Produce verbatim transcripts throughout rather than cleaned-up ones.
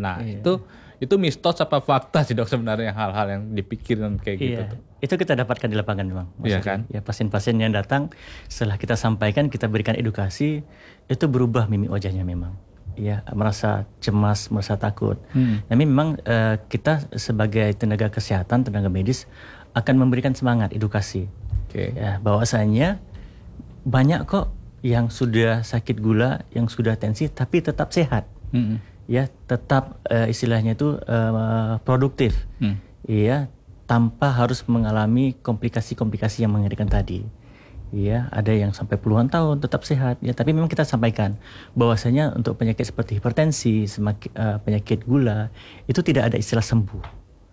Nah Iya. itu itu mistos apa fakta sih dok sebenarnya hal-hal yang dipikirin kayak gitu Iya, tuh? itu kita dapatkan di lapangan memang. Mas Iya Ari. kan? Ya pasien-pasien yang datang setelah kita sampaikan, kita berikan edukasi, itu berubah mimik wajahnya memang. Ya, merasa cemas, merasa takut. Hmm. Tapi memang eh, kita sebagai tenaga kesehatan, tenaga medis akan memberikan semangat edukasi. Oke. Ya, bahwasanya banyak kok yang sudah sakit gula, yang sudah tensi tapi tetap sehat. Hmm. Ya, tetap uh, istilahnya itu uh, produktif. Hmm. Iya, tanpa harus mengalami komplikasi-komplikasi yang mengerikan tadi. Iya, ada yang sampai puluhan tahun tetap sehat. Ya, tapi memang kita sampaikan bahwasanya untuk penyakit seperti hipertensi, semaki, uh, penyakit gula itu tidak ada istilah sembuh.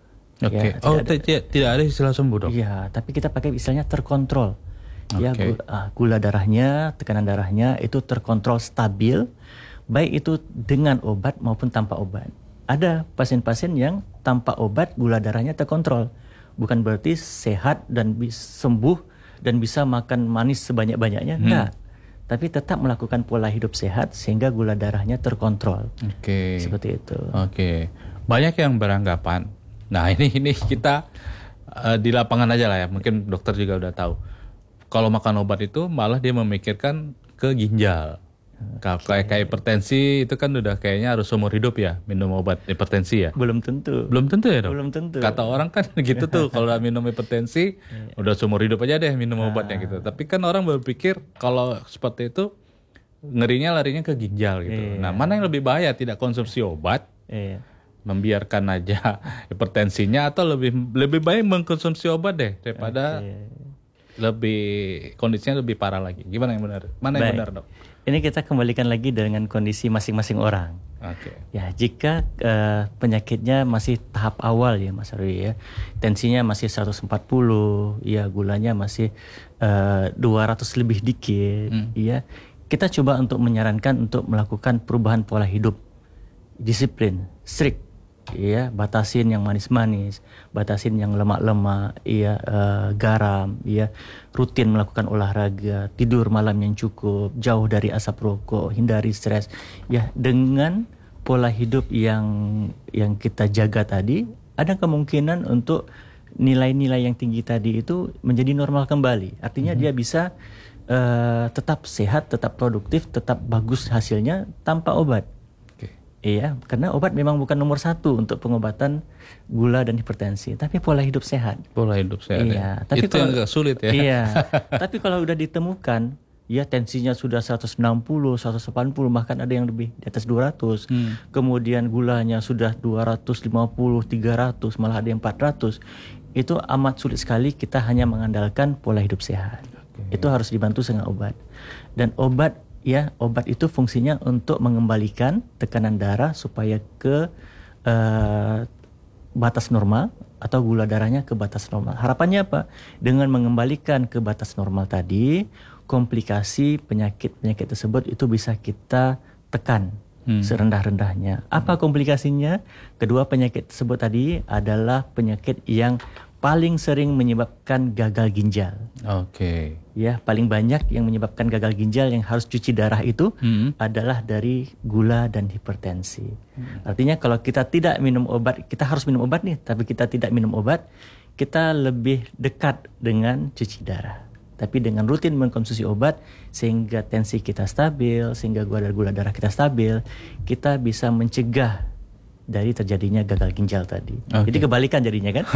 Oke. Ya, Oh, tidak ada, tidak tidak ada istilah sembuh dok? Iya, tapi kita pakai istilahnya terkontrol. Ya, Oke. gula, uh, gula darahnya, tekanan darahnya itu terkontrol stabil, baik itu dengan obat maupun tanpa obat. Ada pasien-pasien yang tanpa obat gula darahnya terkontrol. Bukan berarti sehat dan bisa sembuh dan bisa makan manis sebanyak-banyaknya, Hmm. enggak. Tapi tetap melakukan pola hidup sehat sehingga gula darahnya terkontrol. Oke. Seperti itu. Oke. Banyak yang beranggapan. Nah ini ini kita uh, di lapangan aja lah ya. Mungkin dokter juga udah tahu. Kalau makan obat itu malah dia memikirkan ke ginjal. Kalau kayak kayak hipertensi itu kan udah kayaknya harus seumur hidup ya minum obat hipertensi ya. Belum tentu. Belum tentu ya dok? Belum tentu. Kata orang kan gitu tuh kalau udah minum hipertensi udah seumur hidup aja deh minum obatnya gitu. Tapi kan orang berpikir kalau seperti itu ngerinya larinya ke ginjal gitu. Iya. Nah mana yang lebih bahaya, tidak konsumsi obat, Iya. membiarkan aja hipertensinya, atau lebih lebih baik mengkonsumsi obat deh daripada Oke. lebih kondisinya lebih parah lagi. Gimana yang benar? Mana yang Baik. benar dok? Ini kita kembalikan lagi dengan kondisi masing-masing orang. Oke. Ya, jika uh, penyakitnya masih tahap awal ya Mas Arwi ya, tensinya masih seratus empat puluh, ya gulanya masih uh, dua ratus lebih dikit, Hmm. ya kita coba untuk menyarankan untuk melakukan perubahan pola hidup, disiplin, strict, ya batasin yang manis-manis, batasin yang lemak-lemak, ya uh, garam, ya rutin melakukan olahraga, tidur malam yang cukup, jauh dari asap rokok, hindari stres, ya dengan pola hidup yang yang kita jaga tadi, ada kemungkinan untuk nilai-nilai yang tinggi tadi itu menjadi normal kembali. Artinya mm-hmm. dia bisa uh, tetap sehat, tetap produktif, tetap bagus hasilnya tanpa obat. Iya, karena obat memang bukan nomor satu untuk pengobatan gula dan hipertensi, tapi pola hidup sehat. Pola hidup sehat. Iya, ya. tapi itu kalau, yang agak sulit ya. Iya, tapi kalau udah ditemukan, ya tensinya sudah seratus enam puluh, seratus delapan puluh, bahkan ada yang lebih di atas dua ratus. Hmm. Kemudian gulanya sudah dua ratus lima puluh, tiga ratus, malah ada yang empat ratus. Itu amat sulit sekali, kita hanya mengandalkan pola hidup sehat. Okay. Itu harus dibantu dengan obat. Dan obat ya, obat itu fungsinya untuk mengembalikan tekanan darah supaya ke uh, batas normal atau gula darahnya ke batas normal. Harapannya apa? Dengan mengembalikan ke batas normal tadi, komplikasi penyakit-penyakit tersebut itu bisa kita tekan hmm. serendah-rendahnya. Apa komplikasinya? Kedua penyakit tersebut tadi adalah penyakit yang paling sering menyebabkan gagal ginjal. Oke. Okay. Ya, paling banyak yang menyebabkan gagal ginjal yang harus cuci darah itu hmm. adalah dari gula dan hipertensi. Hmm. Artinya kalau kita tidak minum obat, kita harus minum obat nih, tapi kita tidak minum obat, kita lebih dekat dengan cuci darah. Tapi dengan rutin mengkonsumsi obat sehingga tensi kita stabil, sehingga gula darah kita stabil, kita bisa mencegah dari terjadinya gagal ginjal tadi. Okay. Jadi kebalikan jadinya kan.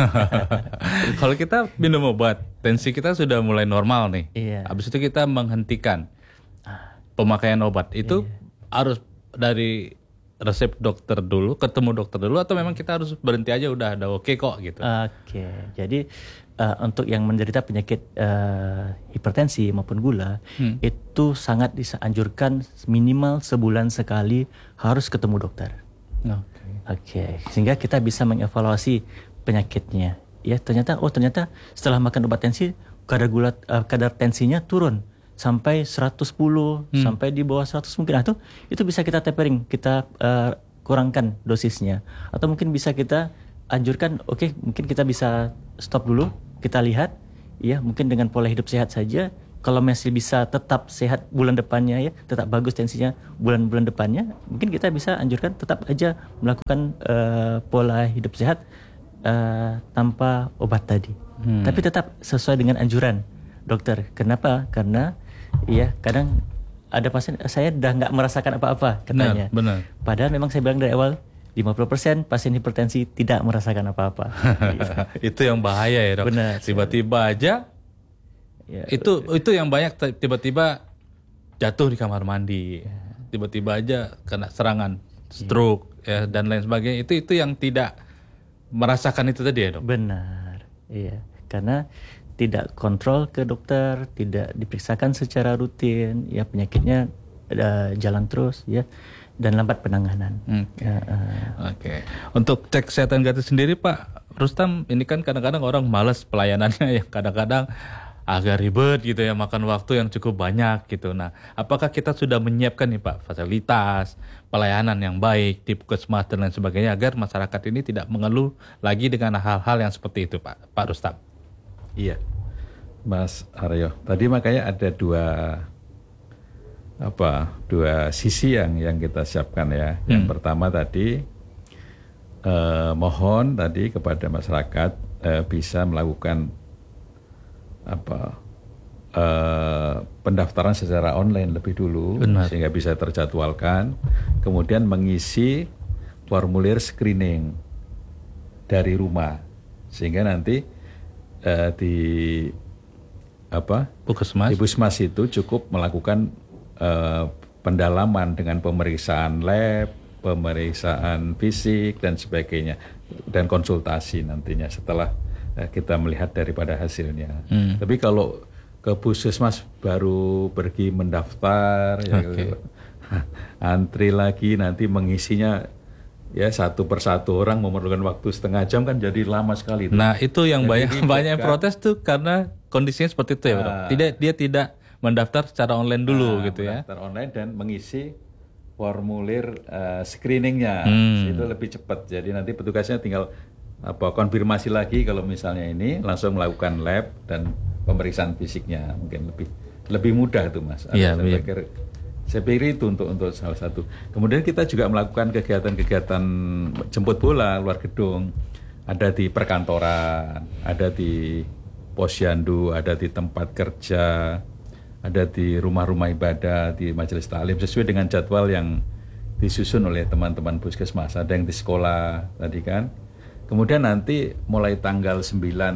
Kalau kita minum obat, tensi kita sudah mulai normal nih. Iya. Habis itu kita menghentikan pemakaian obat. Itu iya. harus dari resep dokter dulu, ketemu dokter dulu, atau memang kita harus berhenti aja udah ada oke okay kok gitu. Oke. Okay. Jadi uh, untuk yang menderita penyakit uh, hipertensi maupun gula, hmm. itu sangat dianjurkan minimal sebulan sekali harus ketemu dokter. Oke. Oke, okay. Sehingga kita bisa mengevaluasi penyakitnya. Ya, ternyata oh ternyata setelah makan obat tensi kadar gula uh, kadar tensinya turun sampai seratus sepuluh, hmm. sampai di bawah seratus mungkin. Nah, itu itu bisa kita tapering, kita uh, kurangkan dosisnya. Atau mungkin bisa kita anjurkan, oke, okay, mungkin kita bisa stop dulu, kita lihat ya, mungkin dengan pola hidup sehat saja kalau masih bisa tetap sehat bulan depannya ya, tetap bagus tensinya bulan-bulan depannya, mungkin kita bisa anjurkan tetap aja melakukan uh, pola hidup sehat uh, tanpa obat tadi. Hmm. Tapi tetap sesuai dengan anjuran dokter. Kenapa? Karena ya kadang ada pasien saya udah nggak merasakan apa-apa katanya. Benar, benar. Padahal memang saya bilang dari awal lima puluh persen pasien hipertensi tidak merasakan apa-apa. Itu yang bahaya ya, Dok. Benar. Tiba-tiba aja ya, itu itu yang banyak tiba-tiba jatuh di kamar mandi, tiba-tiba aja kena serangan stroke ya, ya dan lain sebagainya. Itu itu yang tidak merasakan itu tadi ya, Dok. Benar, iya, karena tidak kontrol ke dokter, tidak diperiksakan secara rutin, ya penyakitnya uh, jalan terus ya dan lambat penanganan. Oke. Okay. Ya, uh, okay. Untuk cek kesehatan gratis sendiri Pak Rustam, ini kan kadang-kadang orang malas pelayanannya yang kadang-kadang agak ribet gitu ya, makan waktu yang cukup banyak gitu. Nah, apakah kita sudah menyiapkan nih Pak fasilitas, pelayanan yang baik di puskesmas dan lain sebagainya agar masyarakat ini tidak mengeluh lagi dengan hal-hal yang seperti itu Pak, Pak Rustam? Iya, Mas Aryo. Tadi makanya ada dua apa dua sisi yang yang kita siapkan ya. Hmm. Yang pertama tadi eh, mohon tadi kepada masyarakat eh, bisa melakukan apa uh, pendaftaran secara online lebih dulu. Benar. Sehingga bisa terjadwalkan, kemudian mengisi formulir screening dari rumah sehingga nanti uh, di apa puskesmas di puskesmas itu cukup melakukan uh, pendalaman dengan pemeriksaan lab, pemeriksaan fisik dan sebagainya dan konsultasi nantinya setelah kita melihat daripada hasilnya. Hmm. Tapi kalau ke puskesmas baru pergi mendaftar, okay. ya, gitu, antri lagi nanti mengisinya ya satu persatu orang memerlukan waktu setengah jam kan jadi lama sekali. Nah itu yang jadi banyak banyak kan, protes tuh karena kondisinya seperti itu ya, Bro. Nah, tidak dia tidak mendaftar secara online dulu nah, gitu ya. Mendaftar online dan mengisi formulir uh, screeningnya hmm. itu lebih cepat. Jadi nanti petugasnya tinggal apa konfirmasi lagi kalau misalnya ini langsung melakukan lab dan pemeriksaan fisiknya mungkin lebih lebih mudah itu Mas. Iya, saya pikir saya pikir itu untuk untuk salah satu. Kemudian kita juga melakukan kegiatan-kegiatan jemput bola luar gedung, ada di perkantoran, ada di posyandu, ada di tempat kerja, ada di rumah-rumah ibadah, di majelis taklim sesuai dengan jadwal yang disusun oleh teman-teman puskesmas. Ada yang di sekolah tadi kan. Kemudian nanti mulai tanggal sembilan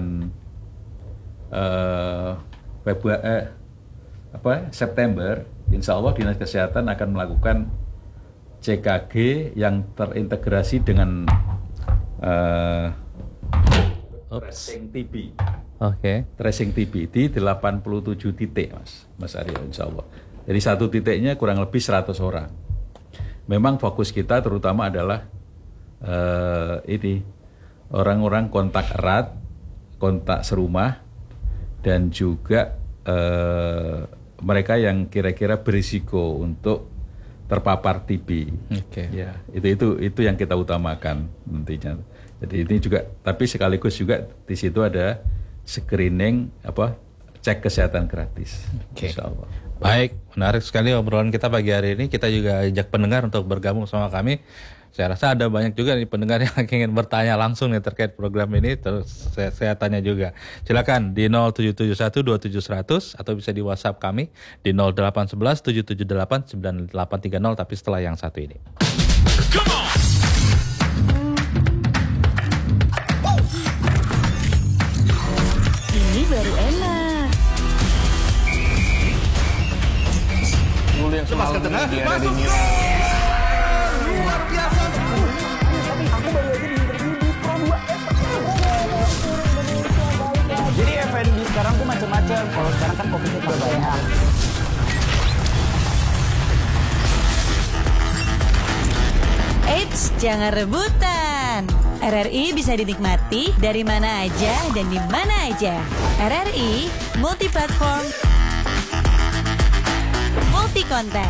uh, Februari eh, apa September, insya Allah Dinas Kesehatan akan melakukan C K G yang terintegrasi dengan uh, tracing T B. Oke. Okay. Tracing T B di delapan puluh tujuh titik, Mas, Mas Aryo, insya Allah. Jadi satu titiknya kurang lebih seratus orang. Memang fokus kita terutama adalah uh, ini. orang-orang kontak erat, kontak serumah, dan juga eh, mereka yang kira-kira berisiko untuk terpapar T B. Okay. Ya, itu itu itu yang kita utamakan nantinya. Jadi ini juga, tapi sekaligus juga di situ ada screening apa cek kesehatan gratis. Okay. Insya Allah. Baik, menarik sekali obrolan kita pagi hari ini. Kita juga ajak pendengar untuk bergabung sama kami. Saya rasa ada banyak juga nih pendengar yang ingin bertanya langsung nih terkait program ini. Terus saya, saya tanya juga. Silakan di nol tujuh tujuh satu dua tujuh seratus atau bisa di WhatsApp kami di nol delapan satu satu tujuh tujuh delapan sembilan delapan tiga nol. Tapi setelah yang satu ini. Come on! Ini baru enak. Dulu yang semalam di area di New luar biasa. Aku baru aja di interview di Pro dua. Jadi F and B sekarang tuh macam-macam. Kalau sekarang kan Coffee-nya juga banyak. Eits, jangan rebutan. R R I bisa dinikmati dari mana aja dan di mana aja. R R I multi platform, multi konten.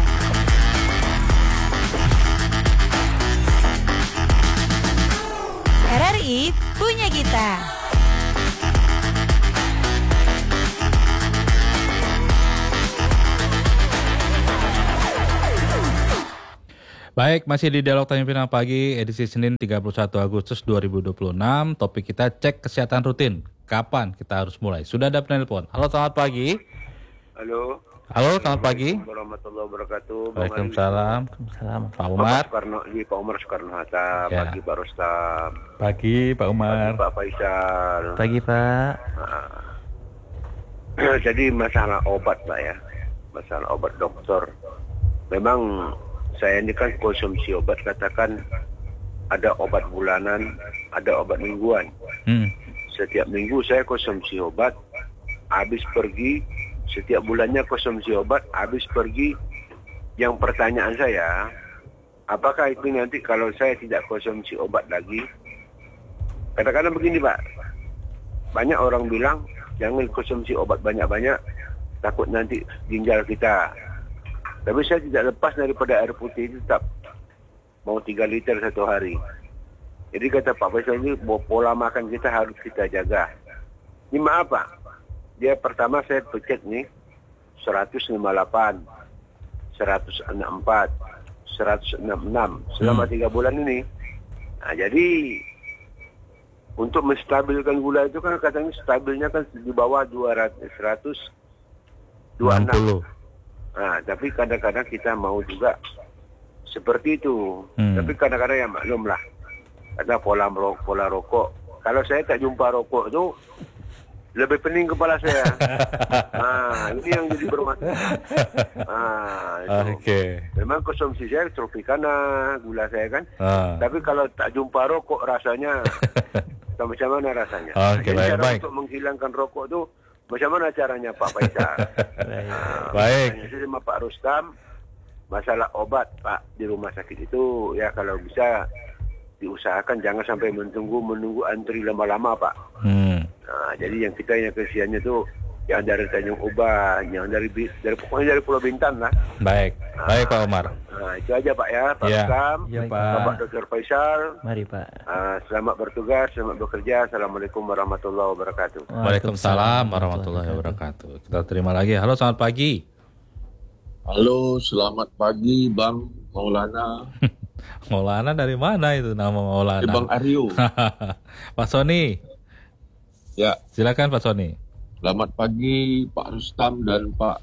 R R I punya kita. Baik, masih di Dialog Tanya Final Pagi, edisi Senin tiga puluh satu Agustus dua ribu dua puluh enam. Topik kita cek kesehatan rutin. Kapan kita harus mulai? Sudah ada penelpon. Halo, selamat pagi. Halo. Halo, selamat pagi. Assalamualaikum warahmatullahi wabarakatuh. Waalaikumsalam. Waalaikumsalam. Pak Umar. Pak Soekarno, ini Pak Umar Soekarno Hatta. Ya. Pagi Pak Rustam. Pagi Pak Umar. Pagi Pak Faisal. Pagi Pak. Nah, jadi masalah obat Pak ya. Masalah obat dokter. Memang saya ini kan konsumsi obat, katakan ada obat bulanan, ada obat mingguan. Hmm. Setiap minggu saya konsumsi obat, habis pergi. Setiap bulannya konsumsi obat, habis pergi. Yang pertanyaan saya, apakah itu nanti kalau saya tidak konsumsi obat lagi? Kadang-kadang begini Pak, banyak orang bilang jangan konsumsi obat banyak-banyak, takut nanti ginjal kita. Tapi saya tidak lepas daripada air putih itu tetap mau tiga liter satu hari. Jadi kata Pak Faisal ini pola makan kita harus kita jaga. Ini maaf Pak, dia pertama saya cek nih seratus lima puluh delapan, seratus enam puluh empat, seratus enam puluh enam selama tiga bulan ini. Nah, jadi untuk menstabilkan gula itu kan katanya stabilnya kan di bawah dua ratus, seratus dua puluh enam. Nah, tapi kadang-kadang kita mau juga seperti itu. Hmm. Tapi kadang-kadang ya maklum lah. Karena pola merokok, pola rokok. Kalau saya tak jumpa rokok itu lebih pening kepala saya. Nah, ini yang jadi bermasalah. Nah, Oke. Okay. Memang konsumsi saya Tropicana, gula saya kan. Ah. Tapi kalau tak jumpa rokok rasanya macam mana rasanya? Oke, okay, nah, baik, baik. Untuk menghilangkan rokok itu macam mana caranya Pak Faisal? Nah, baik. Saya sama Pak Rustam, masalah obat Pak di rumah sakit itu ya kalau bisa diusahakan jangan sampai menunggu menunggu antri lama-lama Pak. Hmm. Nah, jadi yang kita yang kesiannya tuh yang dari Tanjung Uban, yang dari dari pokoknya dari Pulau Bintan lah. Baik, nah, baik Pak Umar. Nah, itu aja Pak ya, Pak ya. Rustam, ya, Bapak Dokter Faisal. Mari Pak. Uh, selamat bertugas, selamat bekerja. Assalamualaikum warahmatullahi wabarakatuh. Waalaikumsalam warahmatullahi wabarakatuh. Kita terima lagi. Halo, selamat pagi. Halo, selamat pagi Bang Maulana. Maulana dari mana itu nama Maulana? Eh, Bang Aryo. Pak Sony. Ya. Silakan Pak Sony. Selamat pagi Pak Rustam dan Pak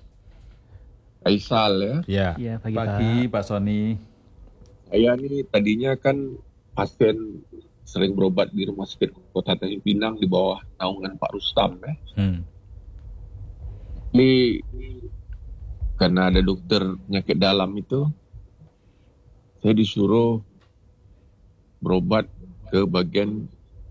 Faisal ya. Ya. Ya, pagi, pagi Pak. Pak Sony. Saya ini tadinya kan pasien sering berobat di Rumah Sakit Kota Tanjung Pinang di bawah naungan Pak Rustam ya. Hmm. Ini karena ada dokter penyakit dalam itu, saya disuruh berobat ke bagian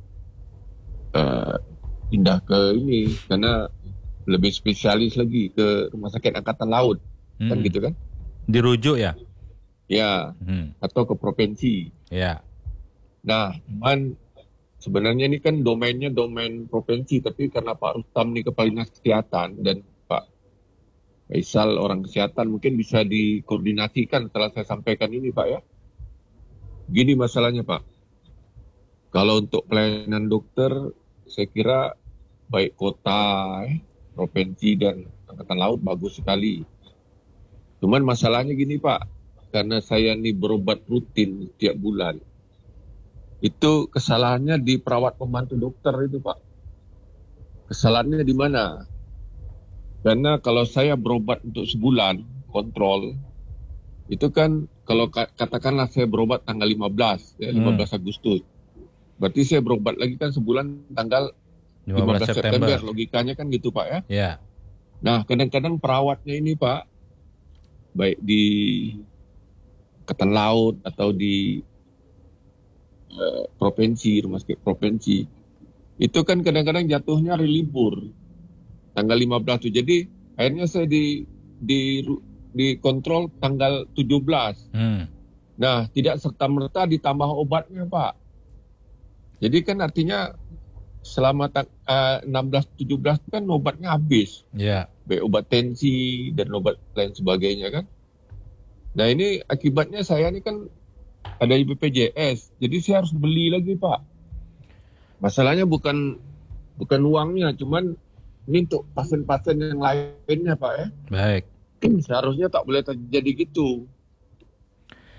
uh, pindah ke ini karena lebih spesialis lagi ke Rumah Sakit Angkatan Laut, hmm. kan gitu kan? Dirujuk ya? Ya, hmm. atau ke provinsi. Ya. Nah, cuman sebenarnya ini kan domainnya domain provinsi, tapi karena Pak Rustam ini Kepala Dinas Kesehatan dan Pak Faisal orang kesehatan mungkin bisa dikoordinasikan setelah saya sampaikan ini Pak ya. Gini masalahnya Pak, kalau untuk pelayanan dokter saya kira baik kota, eh, provinsi dan Angkatan Laut bagus sekali. Cuman masalahnya gini Pak, karena saya ini berobat rutin setiap bulan, itu kesalahannya di perawat pembantu dokter itu Pak. Kesalahannya di mana? Karena kalau saya berobat untuk sebulan, kontrol, itu kan kalau katakanlah saya berobat tanggal lima belas, ya, lima belas Agustus. Berarti saya berobat lagi kan sebulan tanggal lima belas September. Logikanya kan gitu Pak ya. Ya. Nah kadang-kadang perawatnya ini Pak, baik di Angkatan Laut atau di uh, provinsi, rumah sakit provinsi, itu kan kadang-kadang jatuhnya hari libur tanggal lima belas itu. Jadi akhirnya saya di di dikontrol tanggal tujuh belas. Hmm. Nah tidak serta-merta ditambah obatnya Pak. Jadi kan artinya selama uh, enam belas tujuh belas kan obatnya habis. Ya. Yeah. Baik obat tensi dan obat lain sebagainya kan. Nah ini akibatnya saya ini kan ada B P J S. Jadi saya harus beli lagi Pak. Masalahnya bukan bukan uangnya, cuman ini untuk pasien-pasien yang lainnya Pak ya. Baik. Seharusnya tak boleh terjadi gitu.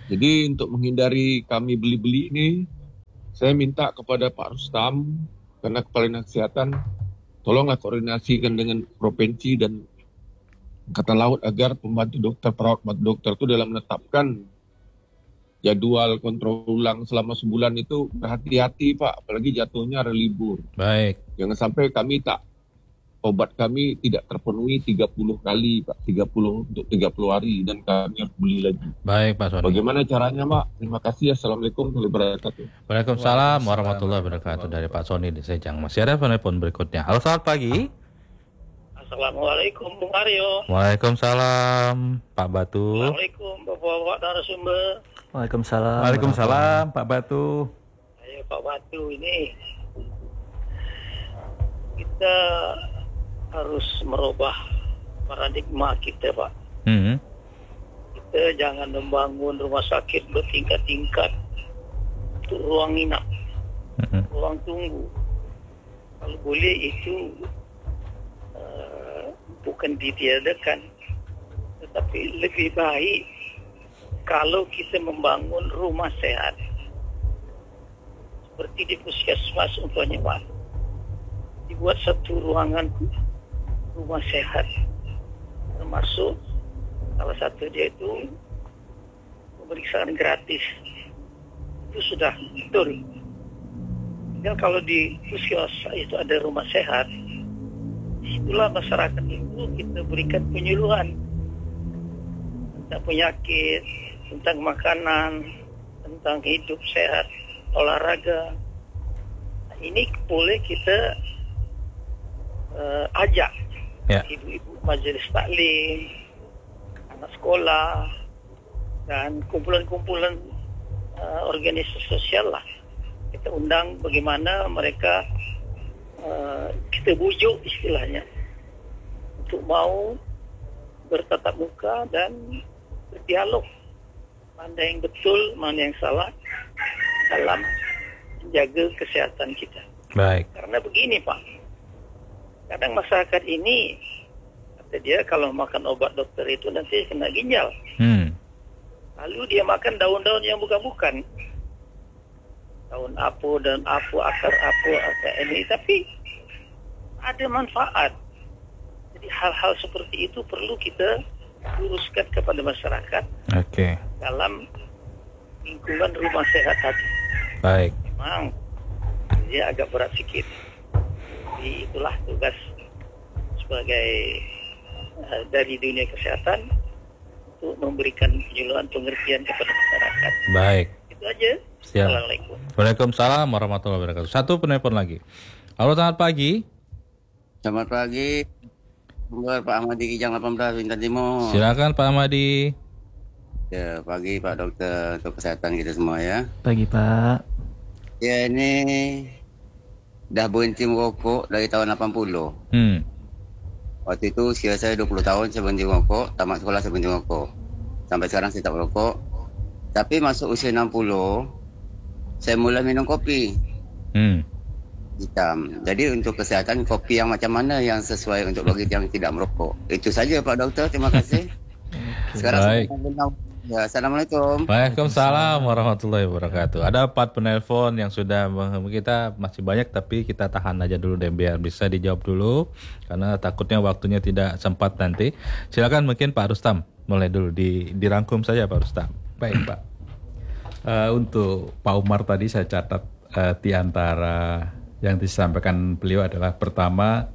Jadi untuk menghindari kami beli-beli ini, saya minta kepada Pak Rustam, karena Kepala Dinas Kesehatan, tolonglah koordinasikan dengan provinsi dan Angkatan Laut agar pembantu dokter, perawat pembantu dokter itu dalam menetapkan jadwal kontrol ulang selama sebulan itu berhati-hati Pak, apalagi jatuhnya hari libur. Baik. Jangan sampai kami tak, obat kami tidak terpenuhi tiga puluh kali Pak, tiga puluh untuk tiga puluh hari dan kami harus beli lagi. Baik Pak Sony. Bagaimana caranya Pak? Terima kasih. Assalamualaikum warahmatullahi wabarakatuh. Waalaikumsalam warahmatullahi wabarakatuh dari Pak Sony di Sejang. Masih ada telepon berikutnya. Halo, selamat pagi. Assalamualaikum Bung Aryo. Waalaikumsalam Pak Batu. Assalamualaikum Bapak-bapak narasumber. Waalaikumsalam. Waalaikumsalam Pak Batu. Ayo Pak Batu, ini kita harus merubah paradigma kita Pak. Hmm. Kita jangan membangun rumah sakit bertingkat-tingkat untuk ruang inap, Hmm. ruang tunggu. Kalau boleh itu uh, bukan ditiadakan, tetapi lebih baik kalau kita membangun rumah sehat seperti di puskesmas umpamanya Pak, dibuat satu ruangan rumah sehat, termasuk salah satu dia itu pemeriksaan gratis. Itu sudah betul. Tinggal kalau di puskesmas itu ada rumah sehat, itulah masyarakat itu kita berikan penyuluhan tentang penyakit, tentang makanan, tentang hidup sehat, olahraga. Nah, ini boleh kita uh, ajak Ya. ibu-ibu majelis taklim, anak sekolah, dan kumpulan-kumpulan uh, organisasi sosial lah. Kita undang bagaimana mereka, uh, kita bujuk istilahnya, untuk mau bertatap muka dan berdialog. Mana yang betul, mana yang salah dalam menjaga kesehatan kita. Baik. Karena begini Pak, kadang masyarakat ini, kata dia kalau makan obat dokter itu nanti kena ginjal. Hmm. Lalu dia makan daun-daun yang bukan-bukan. Daun apu dan apu, akar apu, akar ini. Tapi ada manfaat. Jadi hal-hal seperti itu perlu kita luruskan kepada masyarakat. Oke. Dalam lingkungan rumah sehat tadi. Baik. Memang dia agak berat sikit. Jadi itulah tugas sebagai uh, dari dunia kesehatan untuk memberikan penyuluhan pengertian kepada masyarakat. Baik. Itu aja. Siap. Assalamualaikum. Waalaikumsalam warahmatullahi wabarakatuh. Satu penelpon lagi. Halo, selamat pagi. Selamat pagi. Sumber Pak Ahmadi Kijang delapan belas Bintang Timur. Silakan Pak Ahmadi. Ya, pagi Pak Dokter untuk kesehatan kita semua ya. Pagi Pak. Ya, ini dah berhenti merokok dari tahun lapan puluh. Hmm. Waktu itu usia saya dua puluh tahun saya berhenti merokok, tamat sekolah saya berhenti merokok. Sampai sekarang saya tak merokok. Tapi masuk usia enam puluh, saya mula minum kopi. Hmm. Hitam. Jadi untuk kesehatan, kopi yang macam mana yang sesuai untuk bagi yang tidak merokok? Itu saja Pak Dokter, terima kasih. Sekarang Baik. saya ya, Assalamualaikum. Waalaikumsalam warahmatullahi wabarakatuh. Ada empat penelpon yang sudah meng- kita masih banyak tapi kita tahan aja dulu deh biar bisa dijawab dulu karena takutnya waktunya tidak sempat nanti. Silakan mungkin Pak Rustam mulai dulu di dirangkum saja Pak Rustam. Baik Pak. Uh, untuk Pak Umar tadi saya catat uh, di antara yang disampaikan beliau adalah pertama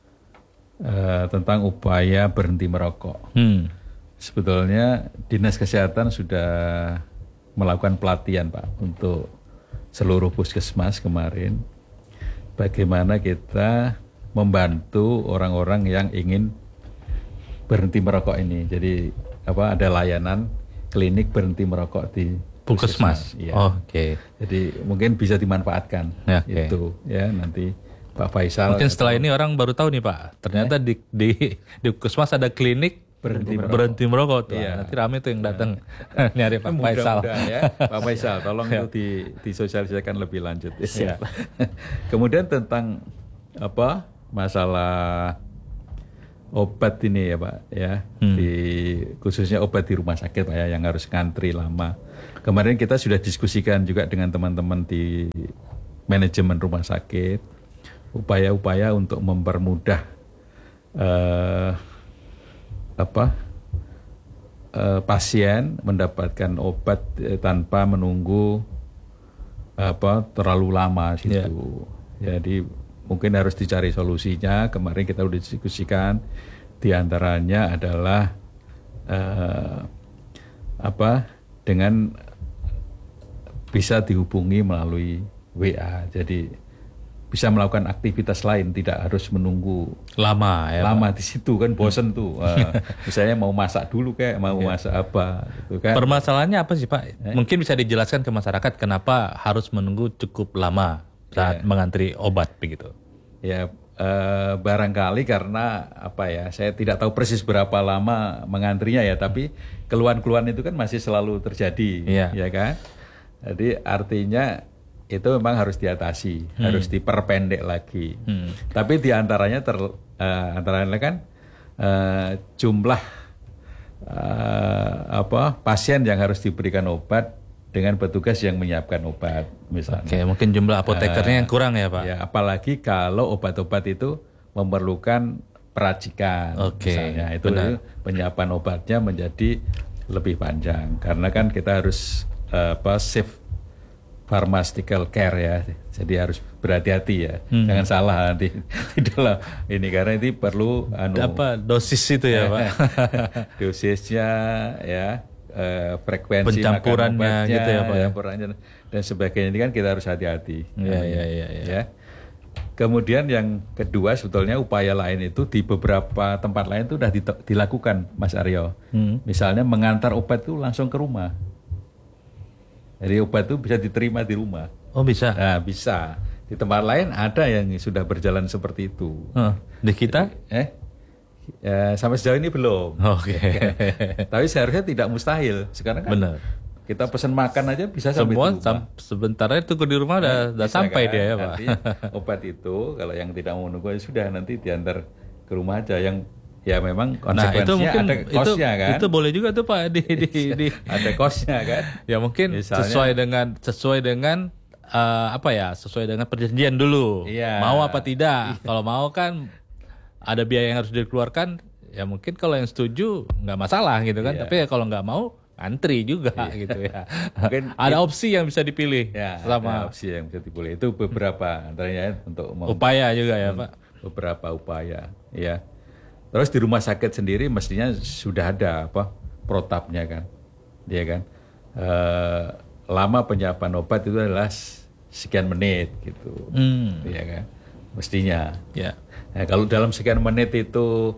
uh, tentang upaya berhenti merokok. Hmm. Sebetulnya Dinas Kesehatan sudah melakukan pelatihan Pak untuk seluruh puskesmas kemarin. Bagaimana kita membantu orang-orang yang ingin berhenti merokok ini. Jadi apa ada layanan klinik berhenti merokok di Puskesmas. Iya. Oh, Oke. Okay. Jadi mungkin bisa dimanfaatkan Ya, oke. itu ya nanti Pak Faisal. Mungkin setelah ini orang baru tahu nih Pak. Ternyata di di di Puskesmas ada klinik Berhenti merokok. berhenti merokok tuh. Iya. Nanti rame tuh yang datang nyari Pak Mudah-mudahan Faisal. ya, Pak Faisal, tolong Ya. itu di, disosialisasikan lebih lanjut. Ya. Kemudian tentang apa masalah obat ini ya Pak ya, hmm. di khususnya obat di rumah sakit Pak ya yang harus ngantri lama. Kemarin kita sudah diskusikan juga dengan teman-teman di manajemen rumah sakit upaya-upaya untuk mempermudah uh, apa uh, pasien mendapatkan obat uh, tanpa menunggu apa terlalu lama situ. Yeah. Jadi mungkin harus dicari solusinya. Kemarin kita sudah diskusikan, diantaranya adalah uh, apa dengan bisa dihubungi melalui W A. Jadi bisa melakukan aktivitas lain, tidak harus menunggu lama ya lama Pak. Di situ kan bosen tuh. Uh, misalnya mau masak dulu kayak mau yeah. masak apa gitu kan. Permasalahannya apa sih Pak? Eh? Mungkin bisa dijelaskan ke masyarakat kenapa harus menunggu cukup lama saat yeah. mengantri obat begitu. Ya uh, barangkali karena apa ya, saya tidak tahu persis berapa lama mengantrinya ya, tapi keluhan-keluhan itu kan masih selalu terjadi, yeah. ya kan? Jadi artinya itu memang harus diatasi, hmm. harus diperpendek lagi. Hmm. Tapi diantaranya ter, uh, antaranya kan uh, jumlah uh, apa pasien yang harus diberikan obat dengan petugas yang menyiapkan obat, misalnya. Oke, mungkin jumlah apotekernya uh, yang kurang ya Pak. Ya, apalagi kalau obat-obat itu memerlukan peracikan, Oke, misalnya itu benar. Penyiapan obatnya menjadi lebih panjang karena kan kita harus uh, apa safe pharmaceutical care ya, jadi harus berhati-hati ya, hmm. jangan salah nanti di dalam ini karena ini perlu anu, apa dosis itu ya Pak, dosisnya ya, eh, frekuensi pencampurannya gitu ya Pak, ya, dan sebagainya ini kan kita harus hati-hati. Ya, ya, ya, ya. ya. Kemudian yang kedua sebetulnya upaya lain itu di beberapa tempat lain itu sudah dilakukan Mas Aryo, hmm. misalnya mengantar obat itu langsung ke rumah. Jadi obat itu bisa diterima di rumah. Oh bisa? Nah bisa. Di tempat lain ada yang sudah berjalan seperti itu. Oh, di kita? Eh, ya, sampai sejauh ini belum. Oke. Okay. Tapi seharusnya tidak mustahil. Sekarang kan benar. Kita pesan makan aja bisa sampai semua di rumah. Sebentarnya tunggu di rumah udah, udah sampai kan? Dia ya Pak. Obat itu kalau yang tidak mau menunggu sudah nanti diantar ke rumah aja yang ya memang konsekuensinya nah, itu mungkin, ada kosnya itu, kan. Itu boleh juga tuh Pak di, di, di ada kosnya kan. Ya mungkin misalnya, sesuai dengan sesuai dengan uh, apa ya sesuai dengan perjanjian dulu. Iya. Mau apa tidak? Iya. Kalau mau kan ada biaya yang harus dikeluarkan. Ya mungkin kalau yang setuju nggak masalah gitu kan. Iya. Tapi ya kalau nggak mau antri juga iya. gitu ya. Mungkin ada opsi yang bisa dipilih. Ya, sama ada opsi yang bisa dipilih. Itu beberapa antaranya untuk upaya juga ya Pak. Beberapa upaya. Ya. Terus di rumah sakit sendiri mestinya sudah ada apa protapnya kan, dia kan e, lama penyiapan obat itu adalah sekian menit gitu, hmm. ya kan, mestinya. Ya. Nah, kalau dalam sekian menit itu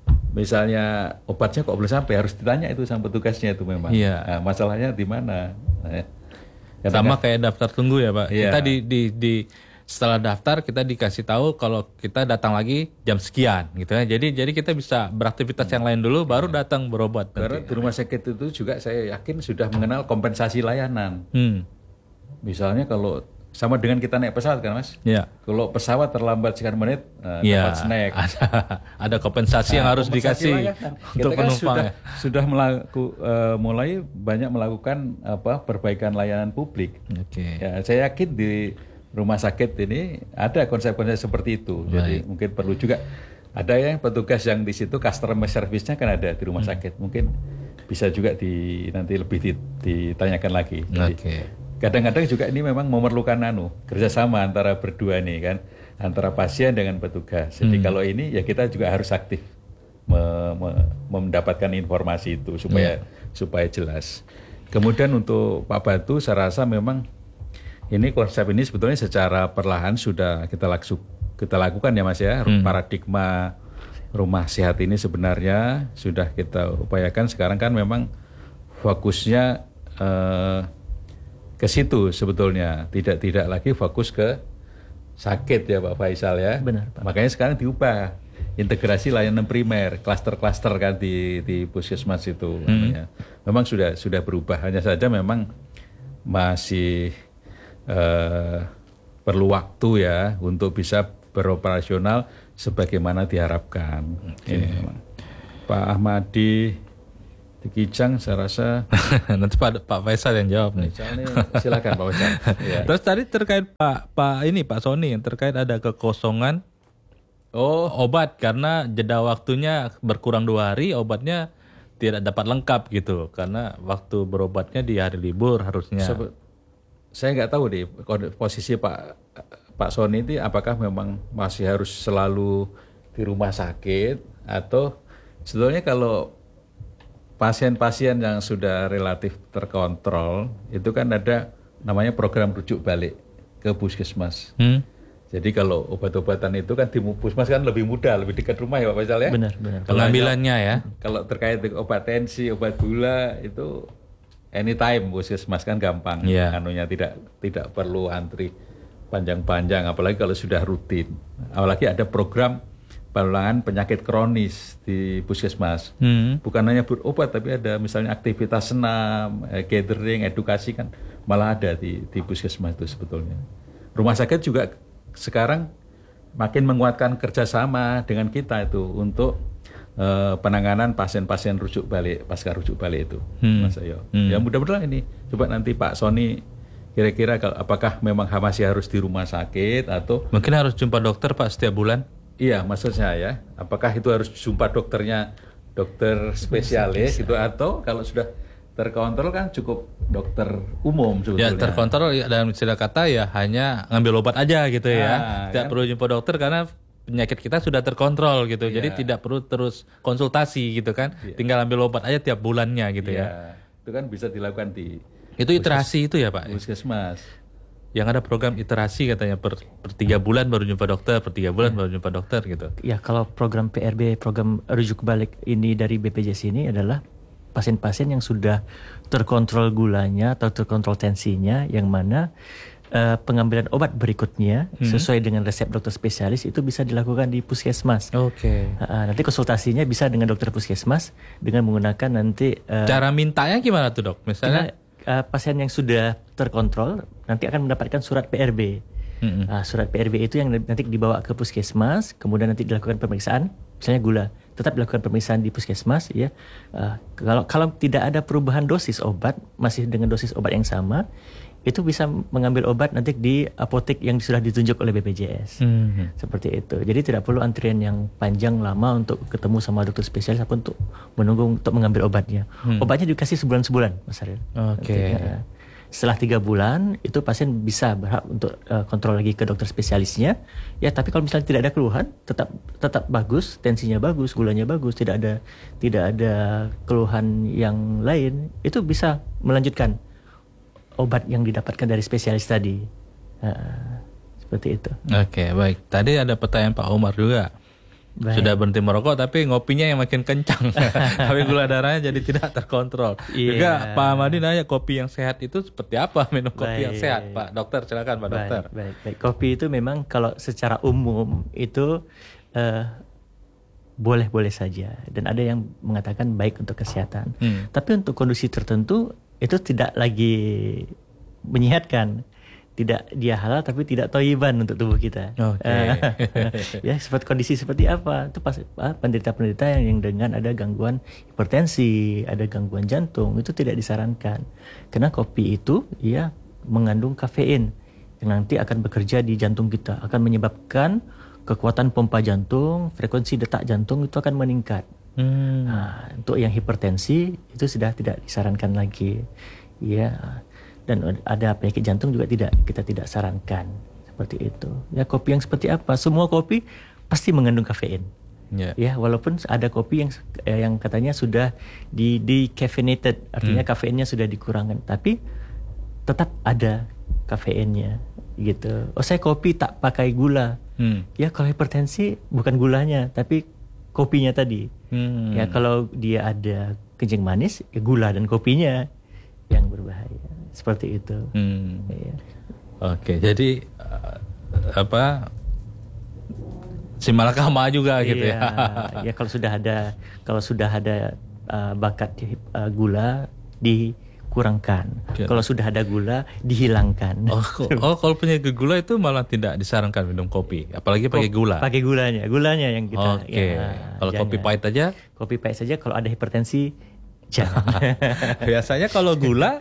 misalnya obatnya kok belum sampai, harus ditanya itu sama petugasnya itu memang. Ya. Nah, masalahnya di mana? Nah, sama kan, kayak daftar tunggu ya Pak. Ya. Kita di di, di setelah daftar kita dikasih tahu kalau kita datang lagi jam sekian gitu ya. Jadi jadi kita bisa beraktivitas yang lain dulu baru datang berobat. Karena nanti. Di rumah sakit itu juga saya yakin sudah mengenal kompensasi layanan. Hmm. Misalnya kalau sama dengan kita naik pesawat kan Mas? Ya. Kalau pesawat terlambat sekian menit uh, ya, dapat snack. Ada, ada kompensasi nah, yang harus kompensasi dikasih layanan. Untuk kita penumpang. Kan sudah sudah melaku, uh, mulai banyak melakukan apa perbaikan layanan publik. Oke. Okay. Ya, saya yakin di rumah sakit ini ada konsep-konsep seperti itu. Jadi Baik. mungkin perlu juga ada yang petugas yang di situ customer service-nya kan ada di rumah hmm. sakit. Mungkin bisa juga di nanti lebih ditanyakan lagi. Jadi, okay. kadang-kadang juga ini memang memerlukan anu kerjasama antara berdua nih kan, antara pasien dengan petugas. Jadi hmm. kalau ini ya kita juga harus aktif me, me, mendapatkan informasi itu supaya yeah. supaya jelas. Kemudian untuk Pak Batu, saya rasa memang ini konsep ini sebetulnya secara perlahan sudah kita laku, kita lakukan ya Mas ya. Hmm. Paradigma rumah sehat ini sebenarnya sudah kita upayakan. Sekarang kan memang fokusnya eh, ke situ sebetulnya. Tidak tidak lagi fokus ke sakit ya Pak Faisal ya. Benar Pak. Makanya sekarang diubah integrasi layanan primer, klaster-klaster kan di di puskesmas itu. Hmm. Memang sudah sudah berubah. Hanya saja memang masih Uh, perlu waktu ya untuk bisa beroperasional sebagaimana diharapkan. Okay. Ini, Pak Ahmadi di Kijang saya rasa nanti Pak Pak Faisal yang jawab nih. Silakan Pak Faisal. Ya. Terus tadi terkait Pak Pak ini Pak Sony yang terkait ada kekosongan oh obat karena jeda waktunya berkurang dua hari, obatnya tidak dapat lengkap gitu karena waktu berobatnya di hari libur harusnya. Sebe- saya nggak tahu deh posisi Pak Pak Sony itu apakah memang masih harus selalu di rumah sakit atau sebetulnya kalau pasien-pasien yang sudah relatif terkontrol itu kan ada namanya program rujuk balik ke puskesmas. Hmm. Jadi kalau obat-obatan itu kan di puskesmas kan lebih mudah, lebih dekat rumah ya Pak Faisal ya. Benar, benar. Pengambilannya ya. Kalau terkait dengan obat tensi, obat gula itu anytime puskesmas kan gampang. Yeah. Anunya tidak tidak perlu antri panjang-panjang, apalagi kalau sudah rutin. Apalagi ada program penanggulangan penyakit kronis di puskesmas. Hmm. Bukan hanya berobat, tapi ada misalnya aktivitas senam, eh, gathering, edukasi kan malah ada di, di puskesmas itu sebetulnya. Rumah sakit juga sekarang makin menguatkan kerjasama dengan kita itu untuk eh, penanganan pasien-pasien rujuk balik, pasca rujuk balik itu. Hmm. Mas Ayo. Hmm. Ya mudah-mudahan ini. Coba nanti Pak Sony kira-kira kalau apakah memang masih harus di rumah sakit atau mungkin harus jumpa dokter Pak setiap bulan? Iya, maksud saya ya, apakah itu harus jumpa dokternya, dokter spesialis gitu atau kalau sudah terkontrol kan cukup dokter umum sebetulnya. Ya terkontrol dalam istilah kata ya hanya ngambil obat aja gitu ya, ah, tidak kan? perlu jumpa dokter karena penyakit kita sudah terkontrol gitu, ya. Jadi tidak perlu terus konsultasi gitu kan, ya. Tinggal ambil obat aja tiap bulannya gitu ya. ya. Itu kan bisa dilakukan di itu iterasi itu ya Pak? Puskesmas. Yang ada program iterasi katanya per, per tiga bulan baru jumpa dokter, per tiga bulan ya. baru jumpa dokter gitu. Ya kalau program P R B, program rujuk balik ini dari B P J S ini adalah pasien-pasien yang sudah terkontrol gulanya atau terkontrol tensinya, yang mana uh, pengambilan obat berikutnya hmm. sesuai dengan resep dokter spesialis itu bisa dilakukan di puskesmas. Oke. Okay. Uh, nanti konsultasinya bisa dengan dokter puskesmas dengan menggunakan nanti. Uh, Cara mintanya gimana tuh dok? Misalnya uh, pasien yang sudah terkontrol nanti akan mendapatkan surat P R B. Hmm. Uh, surat P R B itu yang nanti dibawa ke puskesmas, kemudian nanti dilakukan pemeriksaan, misalnya gula. Tetap dilakukan pemeriksaan di puskesmas ya. Uh, kalau kalau tidak ada perubahan dosis obat, masih dengan dosis obat yang sama, itu bisa mengambil obat nanti di apotek yang sudah ditunjuk oleh B P J S. Hmm. Seperti itu. Jadi tidak perlu antrian yang panjang lama untuk ketemu sama dokter spesialis ataupun untuk menunggu untuk mengambil obatnya. Hmm. Obatnya dikasih sebulan-sebulan, Mas Ariel. Oke. Okay. Uh, setelah tiga bulan itu pasien bisa berhak untuk uh, kontrol lagi ke dokter spesialisnya. Ya, tapi kalau misalnya tidak ada keluhan, tetap tetap bagus, tensinya bagus, gulanya bagus, tidak ada tidak ada keluhan yang lain, itu bisa melanjutkan obat yang didapatkan dari spesialis tadi. Uh, seperti itu. Oke, baik. Tadi ada pertanyaan Pak Umar juga. Baik. Sudah berhenti merokok tapi ngopinya yang makin kencang. Tapi gula darahnya jadi tidak terkontrol. Yeah. Juga Pak Ahmadi nanya kopi yang sehat itu seperti apa, minum kopi baik. yang sehat, Pak Dokter, silakan Pak baik, Dokter. Baik, baik. Kopi itu memang kalau secara umum itu uh, boleh-boleh saja dan ada yang mengatakan baik untuk kesehatan. Hmm. Tapi untuk kondisi tertentu itu tidak lagi menyehatkan. Tidak dia halal tapi tidak toyiban untuk tubuh kita. Okay. Ya, seperti kondisi seperti apa? Itu pas penderita-penderita yang, yang dengan ada gangguan hipertensi, ada gangguan jantung, itu tidak disarankan. Karena kopi itu ya mengandung kafein yang nanti akan bekerja di jantung kita, akan menyebabkan kekuatan pompa jantung, frekuensi detak jantung itu akan meningkat. Hmm. Nah, untuk yang hipertensi itu sudah tidak disarankan lagi. Ya. Dan ada penyakit jantung juga tidak kita tidak sarankan seperti itu. Ya, kopi yang seperti apa? Semua kopi pasti mengandung kafein. Yeah. Ya, walaupun ada kopi yang eh, yang katanya sudah di decaffeinated, artinya hmm. kafeinnya sudah dikurangkan, tapi tetap ada kafeinnya gitu. Oh, saya kopi tak pakai gula. Hmm. Ya, kalau hipertensi bukan gulanya, tapi kopinya tadi. Hmm. Ya, kalau dia ada kencing manis, ya gula dan kopinya yang berbahaya. Seperti itu. Hmm. Ya. Oke, jadi uh, apa si malakama juga gitu iya, ya. Ya kalau sudah ada kalau sudah ada uh, bakat uh, gula di dikurangkan. Ya. Kalau sudah ada gula, dihilangkan. Oh, oh, kalau penyakit gula itu malah tidak disarankan minum kopi, apalagi pakai gula. Pakai gulanya, gulanya yang kita. Oke. Okay. Ya, kalau jangan. kopi pahit aja? Kopi pahit saja. Kalau ada hipertensi, jangan. Biasanya kalau gula,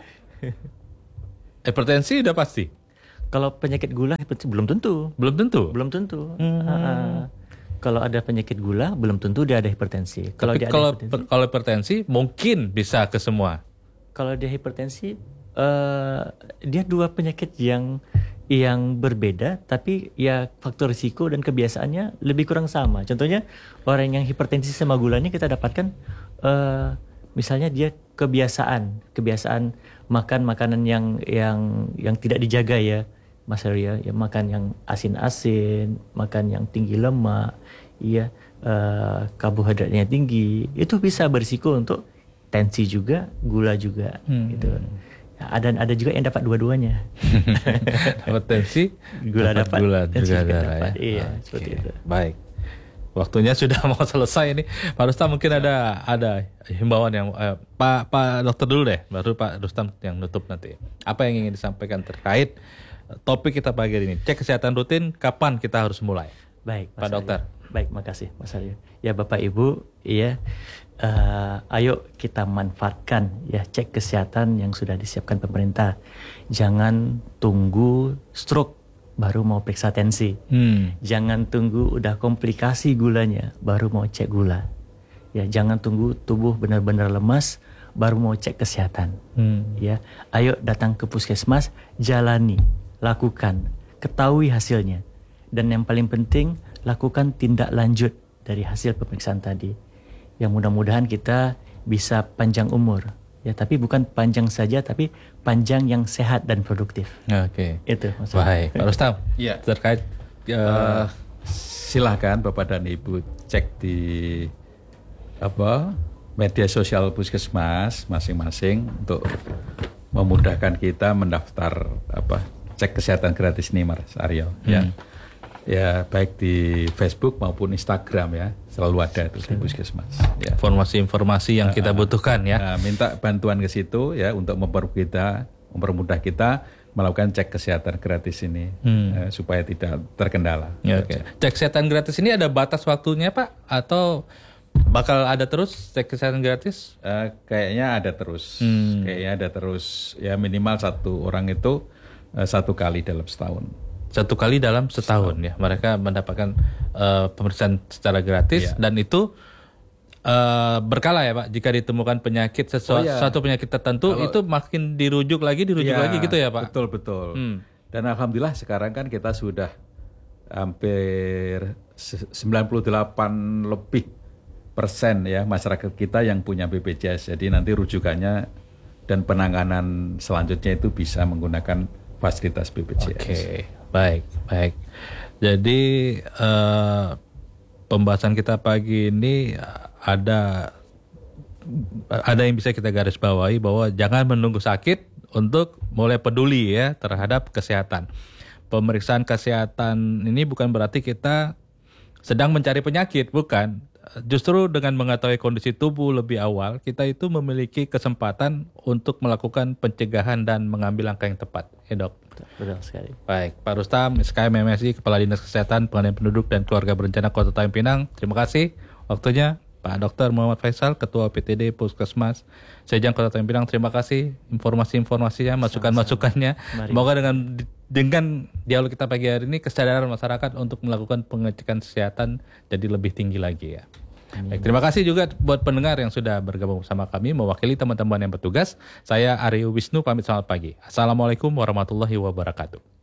hipertensi udah pasti. Kalau penyakit gula, hipertensi belum tentu. Belum tentu. Belum tentu. Hmm. Uh, kalau ada penyakit gula, belum tentu dia ada hipertensi. Kalau dia kalau ada hipertensi, kalau hipertensi mungkin bisa ke semua. Kalau dia hipertensi, uh, dia dua penyakit yang yang berbeda, tapi ya faktor risiko dan kebiasaannya lebih kurang sama. Contohnya orang yang hipertensi sama gulanya kita dapatkan, uh, misalnya dia kebiasaan, kebiasaan makan makanan yang yang yang tidak dijaga ya, Mas Arya, ya makan yang asin-asin, makan yang tinggi lemak, ya uh, karbohidratnya tinggi, itu bisa berisiko untuk tensi juga, gula juga, hmm. gitu. Ya, ada ada juga yang dapat dua-duanya. Dapat tensi, gula dapat, gula tensi juga juga darah, dapat. ya? Iya, Okay. seperti itu. Baik. Waktunya sudah mau selesai ini. Pak Rustam mungkin ada ada himbauan yang eh, Pak Pak Dokter dulu deh, baru Pak Rustam yang nutup nanti. Apa yang ingin disampaikan terkait topik kita pagi ini? Cek kesehatan rutin, kapan kita harus mulai? Baik, Pak Dokter. Baik, makasih Mas Aryo. Ya Bapak Ibu, iya, uh, ayo kita manfaatkan ya cek kesehatan yang sudah disiapkan pemerintah. Jangan tunggu stroke baru mau periksa tensi. Hmm. Jangan tunggu udah komplikasi gulanya baru mau cek gula. Ya, jangan tunggu tubuh benar-benar lemas baru mau cek kesehatan. Hmm. Ya, ayo datang ke puskesmas, jalani, lakukan, ketahui hasilnya. Dan yang paling penting, lakukan tindak lanjut dari hasil pemeriksaan tadi. Yang mudah-mudahan kita bisa panjang umur. Ya, tapi bukan panjang saja, tapi panjang yang sehat dan produktif. Oke. Itu maksudnya. Baik, Pak Rustam. Iya. Terkait uh, uh, silakan Bapak dan Ibu cek di apa media sosial puskesmas masing-masing untuk memudahkan kita mendaftar apa cek kesehatan gratis nih Mas Aryo. Hmm. Ya. Ya, baik di Facebook maupun Instagram ya, selalu ada itu di puskesmas. Ya. Informasi-informasi yang kita butuhkan ya. Nah, minta bantuan ke situ ya untuk mempermudah kita, mempermudah kita melakukan cek kesehatan gratis ini hmm. eh, supaya tidak terkendala. Ya, oke. Okay. Cek kesehatan gratis ini ada batas waktunya Pak atau bakal ada terus cek kesehatan gratis? Uh, kayaknya ada terus, hmm. kayaknya ada terus. Ya minimal satu orang itu uh, satu kali dalam setahun. Satu kali dalam setahun, setahun. Ya, mereka mendapatkan uh, pemeriksaan secara gratis ya. Dan itu uh, berkala ya Pak. Jika ditemukan penyakit sesuatu, oh, ya. suatu penyakit tertentu, kalau, itu makin dirujuk lagi, dirujuk ya, lagi gitu ya Pak. Betul betul. Hmm. Dan alhamdulillah sekarang kan kita sudah hampir sembilan puluh delapan lebih persen ya masyarakat kita yang punya B P J S. Jadi nanti rujukannya dan penanganan selanjutnya itu bisa menggunakan fasilitas B P J S. Oke, okay. Baik, baik. Jadi uh, pembahasan kita pagi ini ada ada yang bisa kita garis bawahi bahwa jangan menunggu sakit untuk mulai peduli ya terhadap kesehatan. Pemeriksaan kesehatan ini bukan berarti kita sedang mencari penyakit, bukan. Justru dengan mengetahui kondisi tubuh lebih awal, kita itu memiliki kesempatan untuk melakukan pencegahan dan mengambil langkah yang tepat. Ya dok? Betul sekali. Baik, Pak Rustam, S K M M S I, Kepala Dinas Kesehatan, Pengendalian Penduduk dan Keluarga Berencana Kota Tanjung Pinang. Terima kasih waktunya. Pak Dokter Muhammad Faisal, Ketua P T D Puskesmas Sejang Kota Tanjung Pinang. Terima kasih informasi-informasinya, masukan-masukannya. Semoga dengan dengan dialog kita pagi hari ini kesadaran masyarakat untuk melakukan pengecekan kesehatan jadi lebih tinggi lagi ya. Baik, terima kasih juga buat pendengar yang sudah bergabung bersama kami mewakili teman-teman yang bertugas. Saya Aryo Wisnu pamit, selamat pagi. Assalamualaikum warahmatullahi wabarakatuh.